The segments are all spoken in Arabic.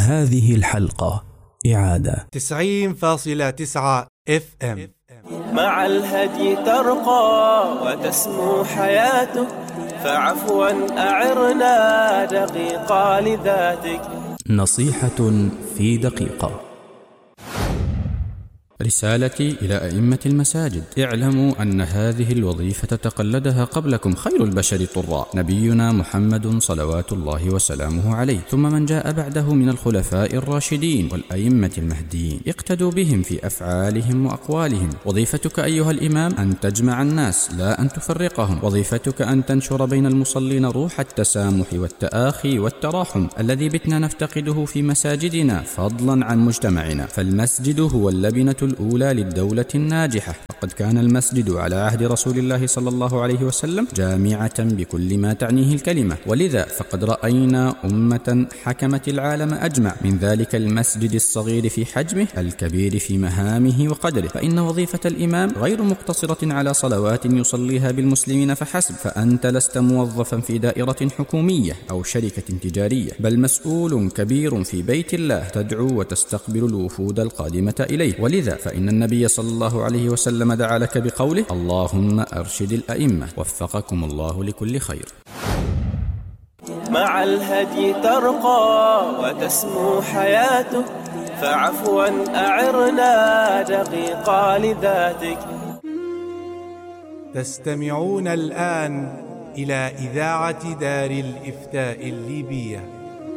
هذه الحلقة إعادة 90.9 FM. مع الهدي ترقى وتسمو حياتك، فعفوا أعرنا دقيقة لذاتك. نصيحة في دقيقة. رسالتي إلى أئمة المساجد: اعلموا أن هذه الوظيفة تقلدها قبلكم خير البشر طراء، نبينا محمد صلوات الله وسلامه عليه، ثم من جاء بعده من الخلفاء الراشدين والأئمة المهديين، اقتدوا بهم في أفعالهم وأقوالهم. وظيفتك أيها الإمام أن تجمع الناس لا أن تفرقهم، وظيفتك أن تنشر بين المصلين روح التسامح والتآخي والتراحم الذي بتنا نفتقده في مساجدنا فضلا عن مجتمعنا. فالمسجد هو اللبنة الأولى للدولة الناجحة، وقد كان المسجد على عهد رسول الله صلى الله عليه وسلم جامعة بكل ما تعنيه الكلمة، ولذا فقد رأينا أمة حكمت العالم أجمع، من ذلك المسجد الصغير في حجمه الكبير في مهامه وقدره. فإن وظيفة الإمام غير مقتصرة على صلوات يصليها بالمسلمين فحسب، فأنت لست موظفا في دائرة حكومية أو شركة تجارية، بل مسؤول كبير في بيت الله، تدعو وتستقبل الوفود القادمة إليه. ولذا فإن النبي صلى الله عليه وسلم دعا لك بقوله: اللهم أرشد الأئمة، وفقكم الله لكل خير. مع الهدي ترقى وتسمو حياتك، فعفوا أعرنا دقيقة لذاتك. تستمعون الآن إلى إذاعة دار الإفتاء الليبية.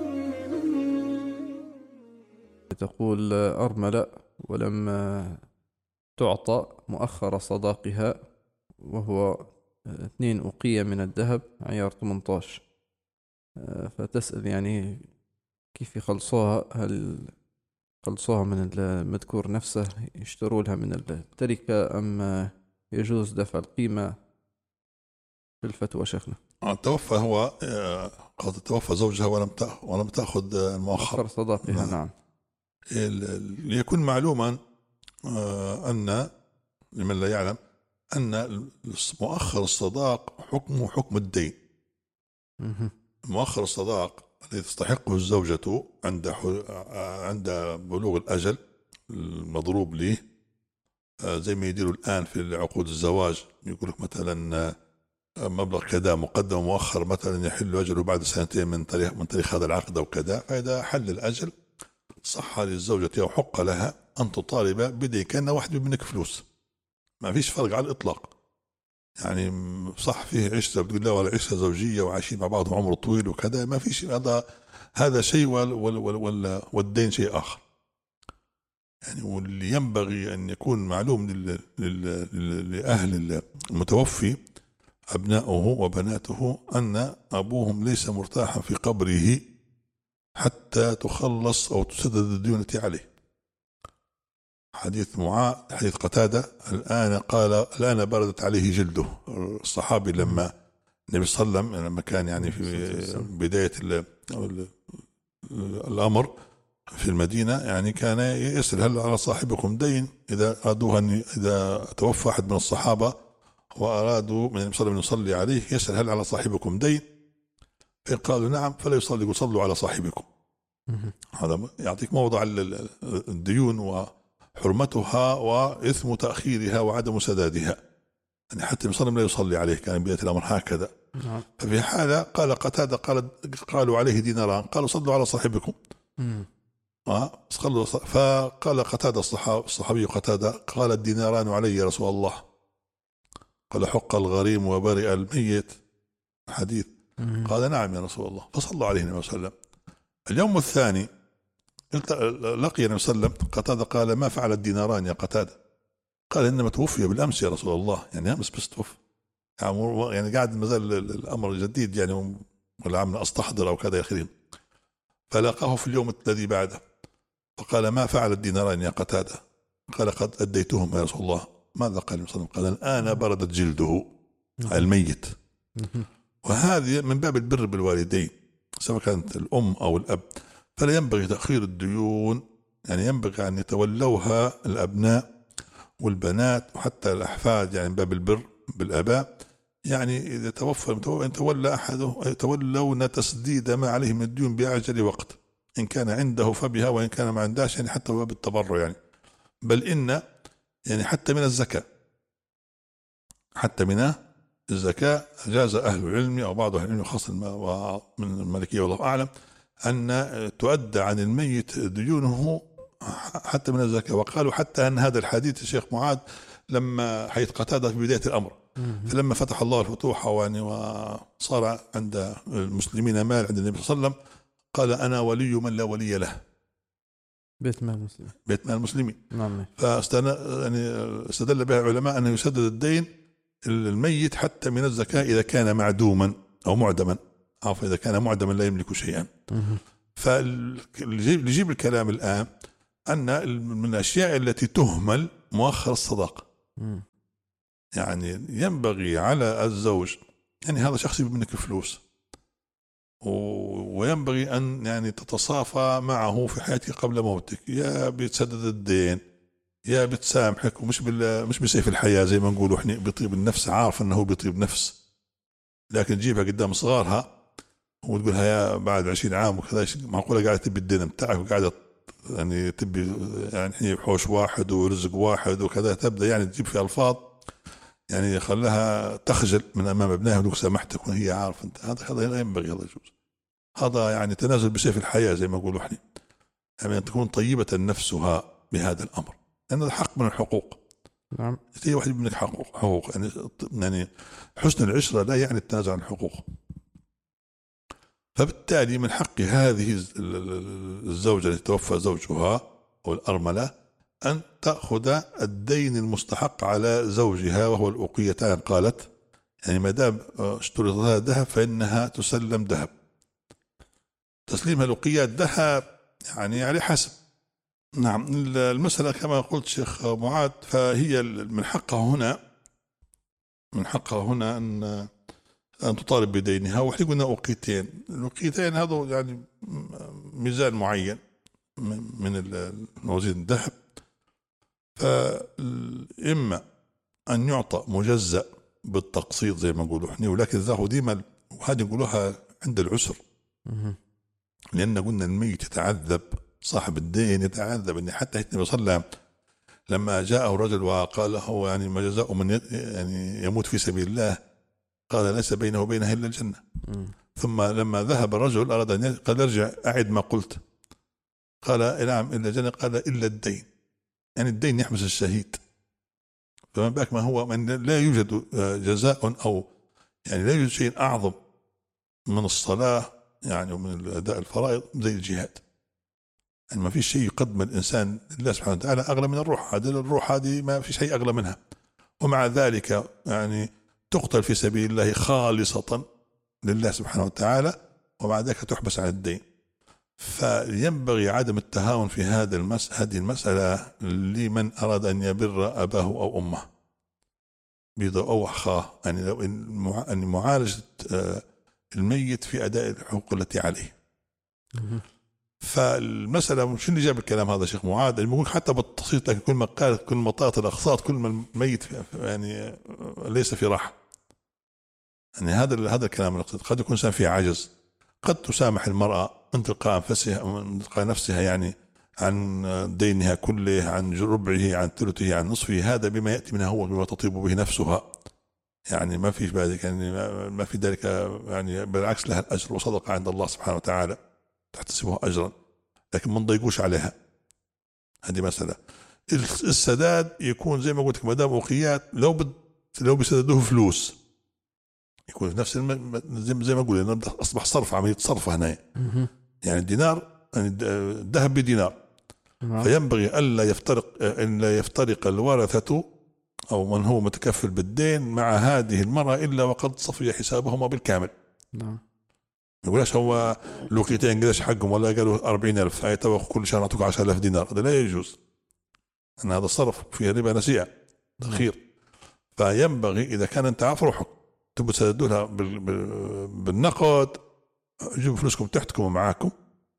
تقول أرملة ولم تعطى مؤخر صداقها، وهو 2 أوقية من الذهب عيار 18، فتسأل يعني كيف يخلصوها؟ هل خلصوها من المذكور نفسه يشتروا لها من التركة، أم يجوز دفع القيمة؟ في الفتوى شيخنا. توفى هو قد توفى زوجها ولم تأخذ المؤخر صداقها. نعم. ليكون معلوما أن لمن لا يعلم أن مؤخر الصداق حكمه حكم الدين. مؤخر الصداق الذي تستحقه الزوجة عند بلوغ الأجل المضروب له، زي ما يديروا الآن في عقود الزواج، يقول لك مثلا مبلغ كذا مقدم ومؤخر مثلا يحل أجله بعد 2 من تاريخ هذا العقد أو كذا. فإذا حل الأجل صح للزوجة أو حق لها أن تطالب بدين كأن واحد منك فلوس، ما فيش فرق على الإطلاق. يعني صح فيه عشرة بتقول لا ولا عشرة زوجية وعايشين مع بعض عمر طويل وكذا، ما فيش، هذا شيء والدين شيء آخر. يعني واللي ينبغي أن يكون معلوم لأهل المتوفي أبناؤه وبناته أن أبوهم ليس مرتاحا في قبره حتى تخلص أو تسدد الديونة عليه. حديث حديث قتادة: الآن بردت عليه جلده. الصحابي لما النبي صلى الله عليه وسلم لما كان يعني في بداية الأمر في المدينة، يعني كان يسأل: هل على صاحبكم دين؟ إذا توفى أحد من الصحابة وأرادوا من النبي صلى الله عليه وسلم يصلي عليه، يسأل: هل على صاحبكم دين؟ فإن قالوا نعم فلا يصلي، يصلوا على صاحبكم. هذا يعطيك موضع الديون وحرمتها وإثم تأخيرها وعدم سدادها. يعني حتى المصلي لا يصلي عليه، كان بداية الأمر هكذا. ففي حالة قال قتادة قالوا عليه ديناران، قالوا صلوا على صاحبكم. فقال قتادة الصحابي قتادة: قال الديناران علي يا رسول الله. قال: حق الغريم وبرئ الميت. حديث. قال: نعم يا رسول الله. فصلى عليه النبي صلى الله عليه وسلم. اليوم الثاني لقي النبي صلى الله عليه وسلم قتادة، قال: ما فعل الديناران يا قتادة؟ قال: إنما توفي بالأمس يا رسول الله. يعني أمس بس توفي، يعني قاعد مازال الأمر جديد، يعني والعمل أستحضر أو كذا يا. فلقاه في اليوم الذي بعده فقال: ما فعل الديناران يا قتادة؟ قال: قد أديتهم يا رسول الله. ماذا قال النبي صلى الله عليه وسلم؟ قال: الآن بردت جلده، الميت. وهذه من باب البر بالوالدين سواء كانت الأم أو الأب. فلا ينبغي تأخير الديون، يعني ينبغي أن يتولوها الأبناء والبنات وحتى الأحفاد، يعني من باب البر بالآباء. يعني إذا توفى أن تولى أحده يتولون تسديد ما عليه من الديون بأعجل وقت. إن كان عنده فبها، وإن كان ما عندهاش يعني حتى هو بالتبرع يعني. بل إن يعني حتى من الزكاة، حتى من الزكاة جاز أهل العلم أو بعض أهل العلم خاصة من المالكية والله أعلم أن تؤدى عن الميت ديونه حتى من الزكاة. وقالوا حتى أن هذا الحديث الشيخ معاذ لما حيث قتادة في بداية الأمر، فلما فتح الله الفتوح وصار عند المسلمين مال عند النبي صلى الله عليه وسلم قال أنا ولي من لا ولي له، بيت مال المسلمين، بيت مال المسلمين. نعم. استدل بها العلماء أنه يسدد الدين الميت حتى من الزكاة إذا كان معدوما أو معدما، عفوا إذا كان معدما لا يملك شيئا. فاللي يجيب الكلام الآن أن من الأشياء التي تهمل مؤخر الصداقة. يعني ينبغي على الزوج، يعني هذا شخص يجيب منك فلوس وينبغي أن يعني تتصافى معه في حياتك قبل موتك، يا بتسدد الدين يا بتسامحك، ومش مش بسيف الحياة زي ما نقولوا احنا بيطيب النفس، عارف أنه بيطيب نفس، لكن تجيبها قدام صغارها وتقولها يا بعد 20 عام وكذا، معقولة قاعدة تبي الدين بتاعك وقاعدة يعني تبي يعني حوش واحد ورزق واحد وكذا، تبدأ يعني تجيب في ألفاظ يعني خلاها تخجل من أمام ابنها ولو سامحتك وهي عارف أنت. هذا لا ينبغي، هذا يجوز، هذا يعني تنازل بسيف الحياة زي ما نقولوا احنا، يعني أن تكون طيبة نفسها بهذا الأمر، لأن هذا حق من الحقوق. نعم. أي واحد منك حقوق يعني حسن العشرة لا يعني التنازل عن الحقوق. فبالتالي من حق هذه الزوجة التي توفى زوجها أو الأرملة أن تأخذ الدين المستحق على زوجها وهو الأوقيتان. قالت يعني ما دام اشترط لها ذهب فإنها تسلم ذهب. تسليمها الأوقيات ذهب يعني على حسب. نعم. المسألة كما قلت شيخ معاذ، فهي من حقها هنا أن تطالب بدينها. وإحنا قلنا أوقيتين، الأوقيتين هذا يعني ميزان معين من موازين الذهب، فإما أن يعطى مجزأ بالتقسيط زي ما نقولوا احنا، ولكن ذاك ديما وهذه نقولوها عند العسر، لأن قلنا الميت يتعذب، صاحب الدين يتعذب. إن حتى النبي صلى الله عليه وسلم لما جاءه رجل وقال له يعني ما جزاء من يعني يموت في سبيل الله، قال ليس بينه وبينها إلا الجنة. ثم لما ذهب الرجل أراد أن قال ارجع أعد ما قلت، قال نعم إلا الجنة، قال إلا الدين، يعني الدين يحبس الشهيد. فما بالك ما هو من لا يوجد جزاء أو يعني لا يوجد شيء أعظم من الصلاة يعني ومن أداء الفرائض زي الجهاد. يعني ما في شيء يقدم الإنسان لله سبحانه وتعالى أغلى من الروح. الروح هذه ما في شيء أغلى منها، ومع ذلك يعني تقتل في سبيل الله خالصة لله سبحانه وتعالى، ومع ذلك تحبس عن الدين. فينبغي عدم التهاون في هذه المسألة لمن أراد أن يبر أباه أو أمه أو أخاه، يعني معالجة الميت في أداء الحقوق التي عليه. فالمسألة مش اللي جاب الكلام هذا شيخ معاذ، المهم حتى بالتقسيط، لكن كل ما طارت الأقساط كل ما الميت يعني ليس في راحة. يعني هذا الكلام المقصود. قد يكون إنسان في عجز، قد تسامح المرأة من تلقاء نفسها يعني عن دينها كله، عن ربعه، عن ثلثه، عن نصفه، هذا بما يأتي منها هو، بما تطيب به نفسها. يعني ما في ذلك، يعني ما في ذلك، يعني بالعكس لها الأجر وصدقة عند الله سبحانه وتعالى تحتسبها أجرا، لكن ما نضيقوش عليها. هذه مسألة. السداد يكون زي ما قلت لك ما دام أوقيات، لو بيسددوه فلوس يكون نفس زي ما قلنا أصبح صرف، عملية صرف هنا. يعني الدينار، يعني الذهب بدينار، فينبغي ألا يفترق الورثة أو من هو متكفل بالدين مع هذه المرأة إلا وقد صفي حسابهما بالكامل. نعم. يقولش هو لوقيتين قداش حقهم، ولا قالوا 40,000 هيتوقع كل شهر نعطوك 10,000 دينار، هذا لا يجوز، أن هذا صرف فيه ربا نسيئة تأخير. فينبغي إذا كان أنت عارف روحك تبغوا تسددوها بالنقد، جيبوا فلوسكم تحتكم ومعاكم،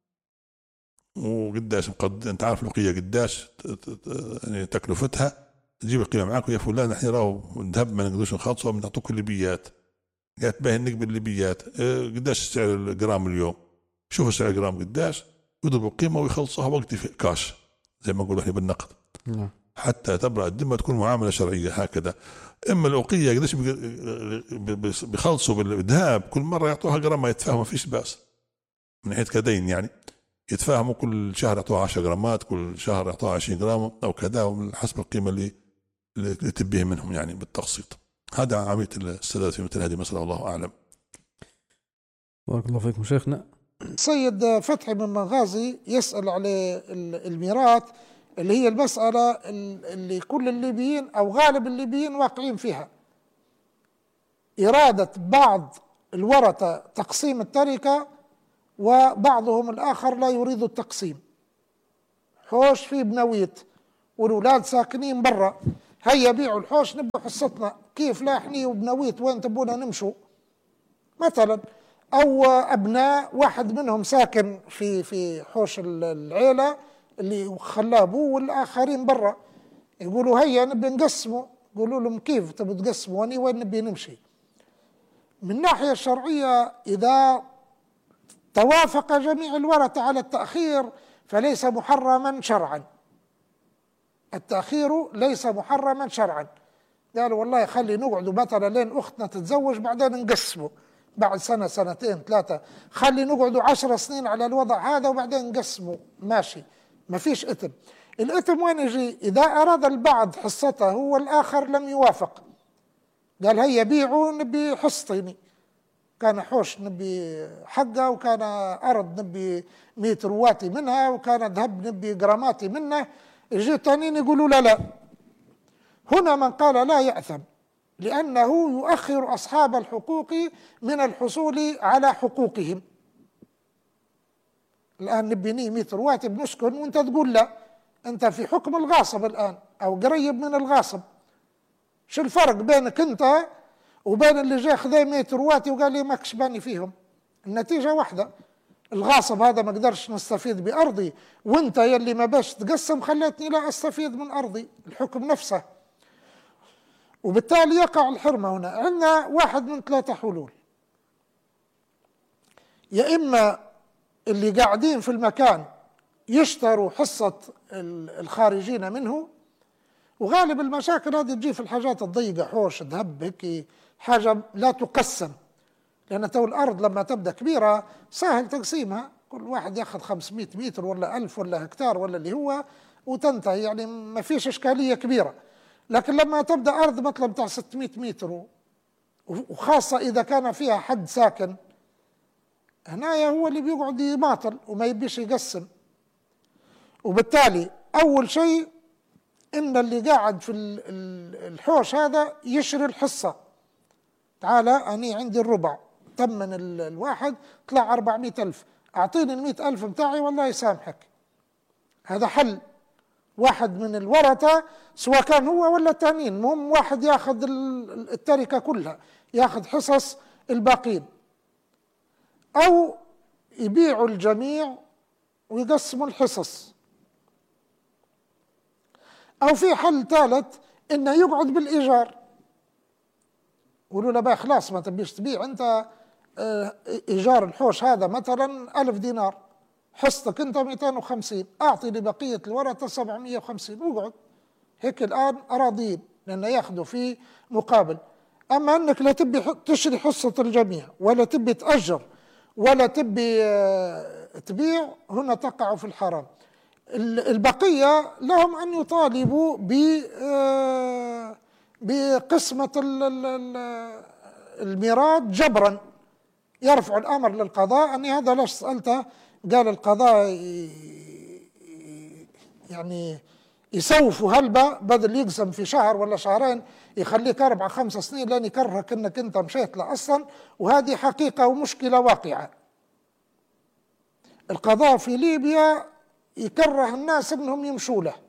وقداش أنت عارف الوقية قداش يعني تكلفتها، تجيب القيمة معاكم. يا فلان نحن راهو الذهب ما نقدرش نخلصه، بنعطوك الليبيات، قالت باهي نقبل الليبيات، قداش سعر الجرام اليوم، شوفوا سعر الجرام قداش، يضربوا قيمة ويخلصوها وقت في كاش زي ما نقول احنا بالنقد، نعم. حتى تبرأ الذمة تكون معاملة شرعية هكذا. إما الأوقية قديش بيخلصوا بالذهب كل مرة يعطوها جرام ما يتفاهموا، ما فيش بأس من ناحية كدين، يعني يتفاهموا كل شهر يعطوها 10 جرامات، كل شهر يعطوها 20 جرام أو كذا، ومن حسب القيمة اللي تبيه منهم يعني بالتقسيط. هذا عملية السداد في مثل هذه المسألة، والله أعلم. بارك الله فيكم شيخنا. سيد فتحي من مغازي يسأل على الميراث، اللي هي المسألة اللي كل الليبيين أو غالب الليبيين واقعين فيها، إرادة بعض الورثة تقسيم التركة وبعضهم الآخر لا يريد التقسيم. حوش في بنويت والأولاد ساكنين برا، هيا بيعوا الحوش نبقى حصتنا، كيف لا احنا وبنويت وين تبونا نمشوا مثلا. أو أبناء واحد منهم ساكن في حوش العيلة اللي خلاه أبوه والآخرين برا، يقولوا هيا نبي نقسموا، يقولوا لهم كيف تبوا تقسموا أني وين نبي نمشي. من الناحية الشرعية إذا توافق جميع الورثة على التأخير فليس محرما شرعا، التأخير ليس محرما شرعا. قالوا والله خلي نقعدوا مثلا لين أختنا تتزوج بعدين نقسموا بعد سنة سنتين ثلاثة، خلي نقعدوا 10 سنين على الوضع هذا وبعدين نقسموا، ماشي، ما فيش إثم. الإثم وين يجي؟ إذا أراد البعض حصته والآخر لم يوافق، قال هيا بيعوا نبي حصتيني، كان حوش نبي حقه، وكان أرض نبي 100 رواتي منها، وكان ذهب نبي جراماتي منه، يجي تانيين يقولوا لا. هنا من قال لا يأثم، لأنه يؤخر أصحاب الحقوق من الحصول على حقوقهم. الآن نبيني 100 رواتي بنسكن وانت تقول لا، انت في حكم الغاصب الآن أو قريب من الغاصب. شو الفرق بينك انت وبين اللي جاء خذي 100 رواتي وقال لي ما كشباني فيهم؟ النتيجة واحدة، الغاصب هذا ما قدرش نستفيد بأرضي، وانت يلي ما باش تقسم خليتني لا أستفيد من أرضي، الحكم نفسه. وبالتالي يقع الحرمة. هنا عندنا واحد من 3 حلول، يا إما اللي قاعدين في المكان يشتروا حصة الخارجين منه، وغالب المشاكل هذه تجي في الحاجات الضيقة، حوش ذهب هيك حاجة لا تقسم، لأن تو الأرض لما تبدأ كبيرة سهل تقسيمها، كل واحد ياخذ 500 متر ولا 1000 ولا هكتار ولا اللي هو وتنتهي، يعني ما فيش إشكالية كبيرة. لكن لما تبدأ أرض مثلا بتاع 600 متر، وخاصة إذا كان فيها حد ساكن، هنا هو اللي بيقعد يماطل وما يبيش يقسم. وبالتالي أول شيء إن اللي قاعد في الحوش هذا يشري الحصة، تعالى أنا عندي الربع، ثمن الواحد طلع 400,000، أعطيني 100,000 بتاعي والله يسامحك. هذا حل. واحد من الورثة سواء كان هو ولا التانيين، المهم واحد ياخذ التركة كلها، ياخذ حصص الباقين، أو يبيعوا الجميع ويقسموا الحصص. أو في حل ثالث إنه يقعد بالإيجار، يقولوا له بقى خلاص ما تبيش تبيع أنت، إيجار الحوش هذا مثلا 1000 دينار، حصتك أنت 250، أعطي لبقية الورثة 750 واقعد. هيك الآن أراضين لأنه ياخذوا فيه مقابل. أما أنك لا تبي تشري حصة الجميع ولا تبي تأجر ولا تبي تبيع، هنا تقع في الحرام. البقية لهم أن يطالبوا بقسمة الميراث جبرا، يرفع الأمر للقضاء. أني هذا ليش سألته، قال القضاء يعني يسوفوا هلبة، بدل يقسم في شهر ولا شهرين يخليك 4 5 سنين لين يكرهك انك انت مشيت له اصلا، وهذه حقيقة ومشكلة واقعة. القضاء في ليبيا يكره الناس انهم يمشوا له.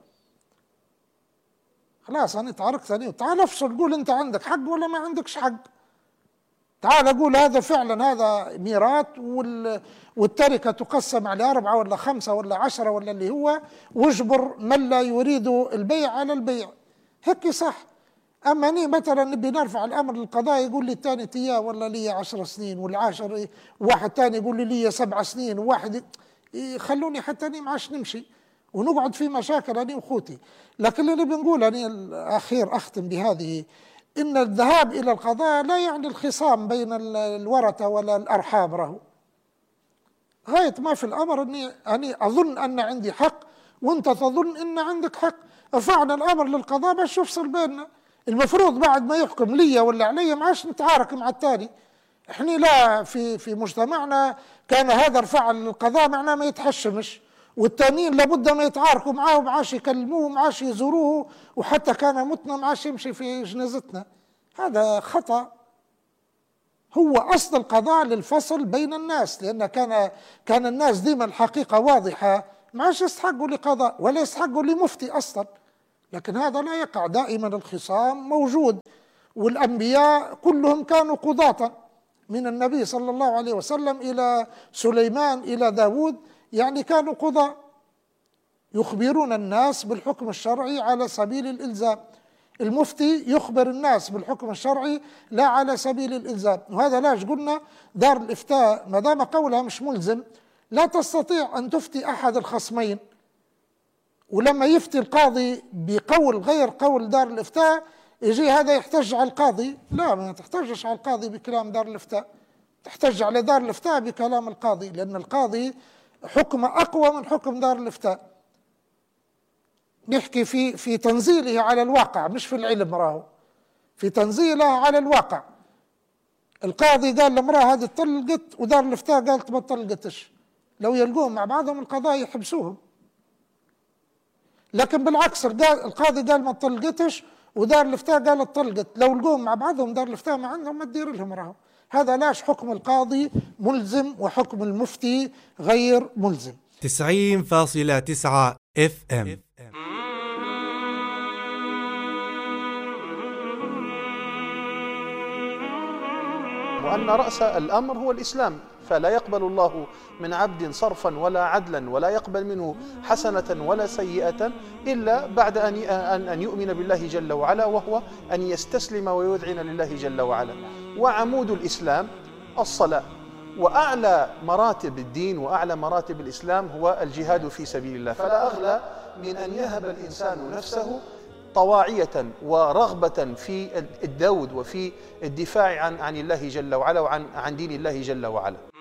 خلاص انا تعاركت عليه، تعال افصل، قول انت عندك حق ولا ما عندكش حق، تعال اقول هذا فعلا هذا ميراث والتركة تقسم على 4 ولا 5 ولا 10 ولا اللي هو، واجبر من لا يريد البيع على البيع، هيك صح. اما اني مثلا نبي نرفع الامر للقضاء يقول لي الثاني اياه والله لي 10 سنين، والعاشر واحد ثاني يقول لي 7 سنين، وواحد يخلوني حتى أني معاش نمشي ونقعد في مشاكل أنا وأخوتي. لكن اللي بنقول أنا الأخير أختم بهذه، إن الذهاب إلى القضاء لا يعني الخصام بين الورثة ولا الأرحام، راهو غاية ما في الأمر أني أظن أن عندي حق وأنت تظن أن عندك حق، رفعنا الأمر للقضاء باش يفصل بيننا. المفروض بعد ما يحكم لي ولا علي ما عادش نتعارك مع الثاني. احنا لا في مجتمعنا كان هذا رفع للقضاء معناه ما يتحشمش، والتانيين لابد ما يتعاركوا معاه وما عادش يكلموه وما عادش يزوروه، وحتى كان متنا ما عادش يمشي في جنازتنا. هذا خطأ. هو أصل القضاء للفصل بين الناس، لأن كان الناس ديما الحقيقة واضحة، ما عادش يستحقوا لقضاء ولا يستحقوا لمفتي أصلا. لكن هذا لا يقع، دائما الخصام موجود، والأنبياء كلهم كانوا قضاة، من النبي صلى الله عليه وسلم إلى سليمان إلى داود، يعني كانوا قضاة يخبرون الناس بالحكم الشرعي على سبيل الإلزام. المفتي يخبر الناس بالحكم الشرعي لا على سبيل الإلزام. وهذا لاش قلنا دار الإفتاء ما دام قولها مش ملزم لا تستطيع أن تفتي أحد الخصمين، ولما يفتي القاضي بقول غير قول دار الإفتاء يجي هذا يحتج على القاضي. لا، ما تحتجش على القاضي بكلام دار الإفتاء، تحتج على دار الإفتاء بكلام القاضي، لأن القاضي حكم أقوى من حكم دار الإفتاء. نحكي في تنزيله على الواقع مش في العلم، راهو في تنزيله على الواقع. القاضي قال للمرأة هذه طلقت ودار الإفتاء قالت ما طلقتش، لو يلقوهم مع بعضهم القضاء يحبسوهم. لكن بالعكس القاضي قال ما طلقتش ودار الإفتاء قالت طلقت، لو لقوهم مع بعضهم دار الإفتاء ما عندهم ما تدير لهم، راهو هذا لاش حكم القاضي ملزم وحكم المفتي غير ملزم. 90.9 FM. وأن رأس الأمر هو الإسلام، فلا يقبل الله من عبد صرفا ولا عدلا، ولا يقبل منه حسنة ولا سيئة إلا بعد أن يؤمن بالله جل وعلا، وهو أن يستسلم ويذعن لله جل وعلا. وعمود الإسلام الصلاة، وأعلى مراتب الدين وأعلى مراتب الإسلام هو الجهاد في سبيل الله. فلا أغلى من أن يهب الإنسان نفسه طواعية ورغبة في الذود وفي الدفاع عن الله جل وعلا وعن دين الله جل وعلا.